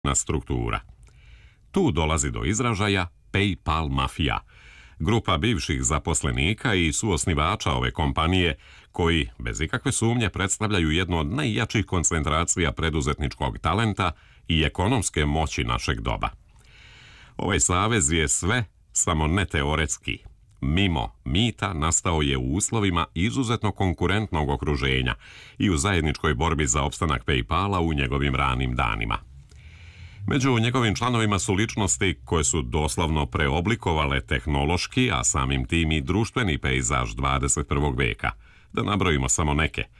struktura. Tu dolazi do izražaja PayPal mafija, grupa bivših zaposlenika i suosnivača ove kompanije koji, bez ikakve sumnje, predstavljaju jednu od najjačih koncentracija preduzetničkog talenta i ekonomske moći našeg doba. Ovaj savez je sve, samo ne teoretski. Mimo mita nastao je u uslovima izuzetno konkurentnog okruženja i u zajedničkoj borbi za opstanak PayPala u njegovim ranim danima. Među njegovim članovima su ličnosti koje su doslovno preoblikovale tehnološki, a samim tim i društveni pejzaž 21. veka. Da nabrojimo samo neke: